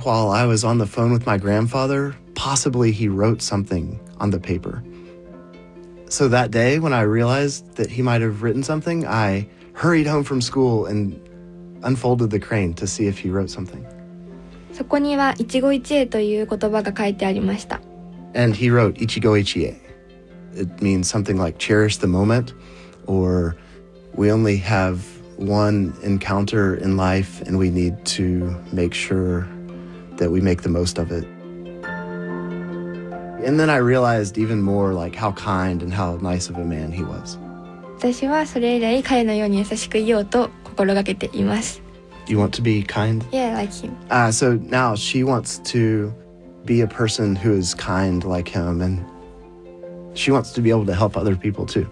while I was on the phone with my grandfather, possibly he wrote something on the paper. So that day, when I realized that he might have written something, I hurried home from school and unfolded the crane to see if he wrote something. そこには一期一会という言葉が書いてありました。 And he wrote Ichigo Ichie. It means something like cherish the moment, or we only have one encounter in life and we need to make sure that we make the most of it. And then I realized even more like how kind and how nice of a man he was. 私はそれ以来彼のように優しくいようと心がけています。 Do you want to be kind? Yeah, like him. So now she wants to be a person who is kind like him, and she wants to be able to help other people too.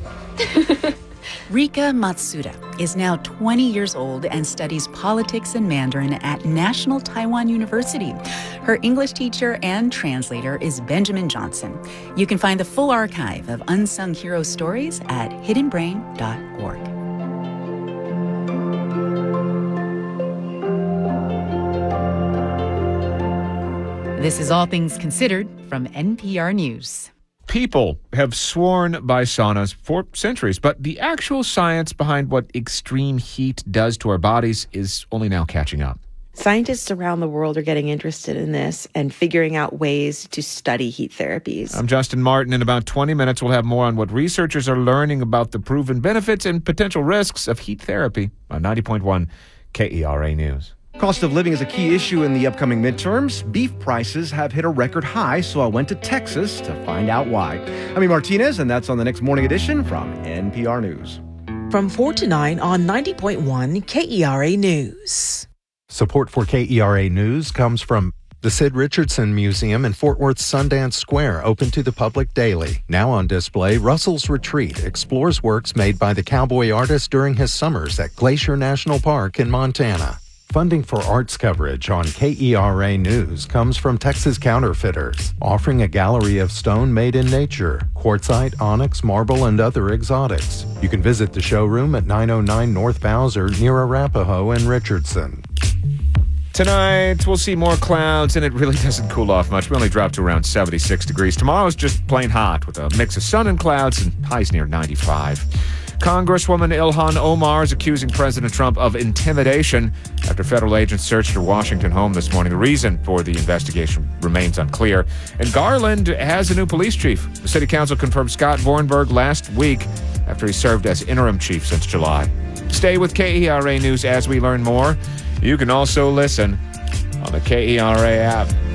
Rika Matsuda is now 20 years old and studies politics and Mandarin at National Taiwan University. Her English teacher and translator is Benjamin Johnson. You can find the full archive of Unsung Hero Stories at hiddenbrain.org. This is All Things Considered from NPR News. People have sworn by saunas for centuries, but the actual science behind what extreme heat does to our bodies is only now catching up. Scientists around the world are getting interested in this and figuring out ways to study heat therapies. I'm Justin Martin. In about 20 minutes, we'll have more on what researchers are learning about the proven benefits and potential risks of heat therapy on 90.1 KERA News. Cost of living is a key issue in the upcoming midterms. Beef prices have hit a record high, so I went to Texas to find out why. I'm Martinez, and that's on the next morning edition from NPR News. From 4 to 9 on 90.1 KERA News. Support for KERA News comes from the Sid Richardson Museum in Fort Worth Sundance Square, open to the public daily. Now on display, Russell's Retreat explores works made by the cowboy artist during his summers at Glacier National Park in Montana. Funding for arts coverage on KERA News comes from Texas Counterfeiters, offering a gallery of stone made in nature, quartzite, onyx, marble, and other exotics. You can visit the showroom at 909 North Bowser near Arapahoe and Richardson. Tonight, we'll see more clouds, and it really doesn't cool off much. We only drop to around 76 degrees. Tomorrow's just plain hot with a mix of sun and clouds and highs near 95. Congresswoman Ilhan Omar is accusing President Trump of intimidation after federal agents searched her Washington home this morning. The reason for the investigation remains unclear. And Garland has a new police chief. The city council confirmed Scott Vornberg last week after he served as interim chief since July. Stay with KERA News as we learn more. You can also listen on the KERA app.